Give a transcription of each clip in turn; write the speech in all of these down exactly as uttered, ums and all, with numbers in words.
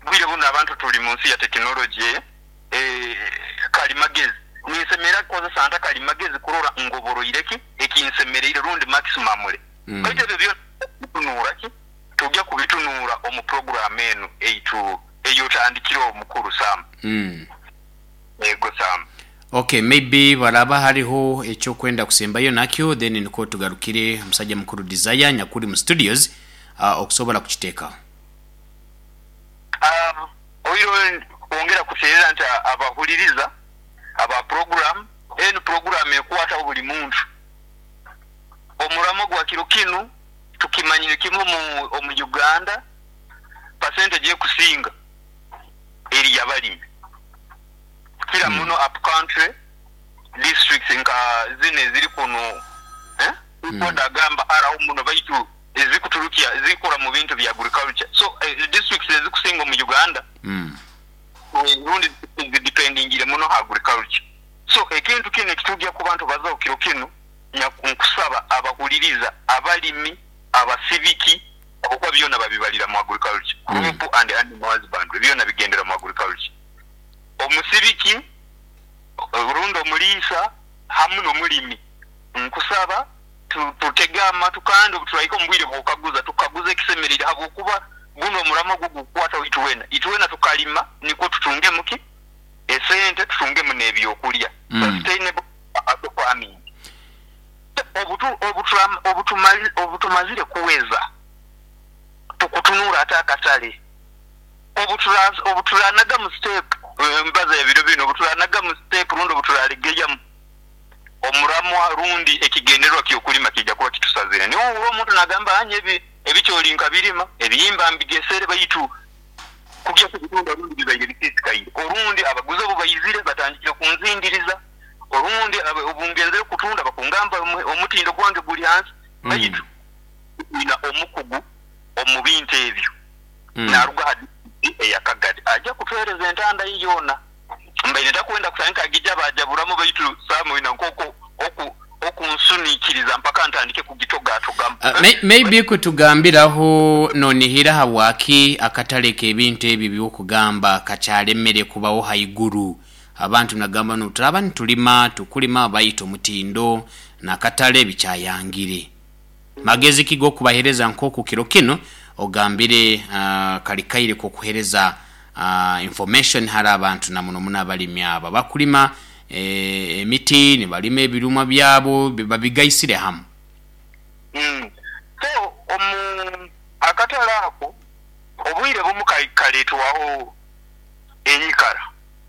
bwire buno abantu tuli mu nsi ya technology eh kali magezi ninsemera koza santa kali magezi kurora ngoboro ireki ekinsemerere rundi maximum le kaite mm. byo tunura ki tujja kubitunura omu program enu eitu eyo tandikiro omukuru Sam mm ego Sam. Okay, maybe baraba hariho echo kwenda kusembayo nakyo then niko tugarukire musajja mukuru Desire Nyakuri mu studios uh, okusobola kukiteka. Um oyo ongera kuserera nta abahuliriza aba program en program ekwata buli muntu omuramo gwa kiro kinu tukimanyire kimu mu mu Uganda percentage ekusinga eri yabalimi kila muno up country districts inka zine ziri kuno eh koda gamba ara umuno baitu ezikuturukia ezikora mu bintu bya agriculture so uh, districts ezikusinga mu Uganda mm rundi depending ile muno agriculture so ekintu kine kitujja ku bantu baza okiro kino nyakunkusaba abahuliriza abalimi abasiviki okwa byona babibalira mu agriculture group mm. and animal husbandry byona bigendera mu agriculture omusibiki urundo mulisa hamu no mulimi nkusaba tutegama tukando tulaiko mbwire bokaguza tukaguze kisemerere habo kuba guno murama gugu kwata ituwena ituwena tukalima niko tutunge muki esente tutunge mu nebyo okulya mm. sustainable farming obutu obutulam obutumali obutumazire kuweza tukutunura atakatale obutula obutulanaga mu step mbaza ebiro bino obutulanaga mu step rundo obutulalegeya omuramwa rundi ekigenderwa kyokulima kijja kuba kitusazire niwo uwo muntu nagamba anye ebi ebikyolinka birima ebiyimba mbigesere bayitu kujja kugitunda rundi bibayire bisikai orundi abaguze bo bayizire batandikira kunzindiriza orundi obungenzere kutunda bakungamba omutindo gwange guli hansi bayitu ina omukugu omubinte ebyo na ruga eyakagadi ajja kufereza entanda yiyona mbaine takwenda kusanka agija bajaburamu baitu Samu ina nkoko oku okunsunikiriza mpaka ntandike kugitoga tugamba uh, may, maybe kutugambiraho nonihira hawaki akataleke ebintu ebi byokugamba kachalemere kubaho haiguru abantu nagamba no turaba ntulima tukulima bayito mutindo na katale bichayangire magezi kigo kubahereza nkoko kiro kino ogambire uh, kalikaire ko kuhereza uh, information hari abantu na muno muna balimi aba bakulima eh, emiti ne balime ebiruma byabo babigaisire hamu mm. so um, akatala ako obwire bumu kaleetwaho enyikara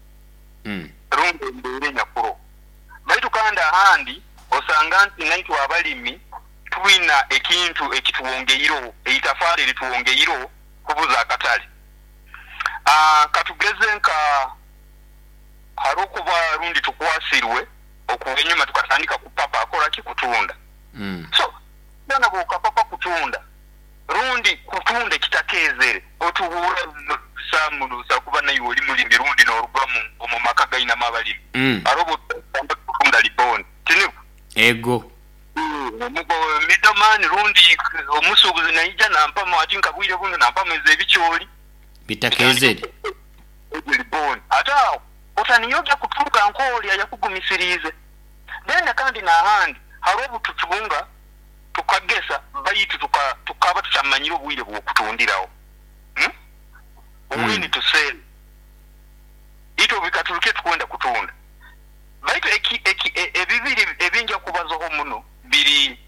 mm. rumbe mbere nyakuro baitu kanda handi osanga nti naitwa abalimi tuwina ekintu ekituwongeiro eitafari lituwongeiro kubuza akatali ah katugeze nka haruko ba rundi tukwasirwe okuwenyuma tukatandika kupapa akora kikutunda mm. so nana bo kapapa kutunda rundi kutunda kitakezere otuhura Samu sakuba nayo oli mulimi rundi no rugamu mu makaga ina mabalimi mm. arobo kutunda liboni tinu ego mugo middleman rundi omusubuzi naija nampa mwajinka bwire buno nampa mweze bicholi bitakezere liboni ata otaniyoga kutuka nkoli yakugumisirize then kandi na handi harobu tutubunga tukagesa bayitu tuka tukaba tutamanyiro bwire bwo kutundirawo hmm? mm. we need to sell ito bikatuluke tukwenda kutunda bayitu eki eki ebibiri e, ebinja kubazo muno biri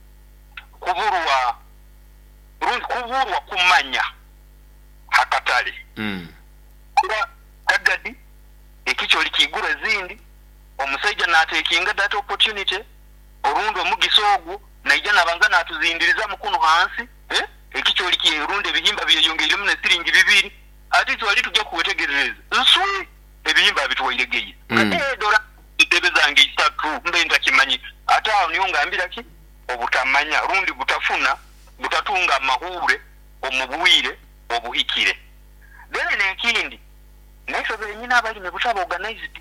kuburwa rundi kuburwa kumanya hakatali mm. kuba kagadi ekicholi kigura zindi omusaija natekinga that opportunity orundi omugisogu naija nabanza natuzindiriza mukuno hansi eh ekicholi ki rundi ebihimba byeyongere mu siringi bibiri ati twali tujja kuwetegereza nsui ebihimba bitwayiregeye mm. eh dora itebezange isatu mbe ndakimanyi ata niyo ngambira ki obutamanya rundi butafuna butatunga mahure omubwire obuhikire then nekindi naitwa benyina abali mebutaba organized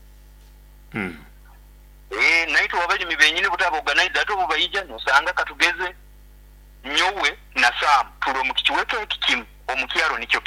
mm. eh naitwa abali mebenyine butaba organized ato bubayija nosanga katugeze nyowe na Sam tulo mukichiweke ekikimu omukyaro nikyo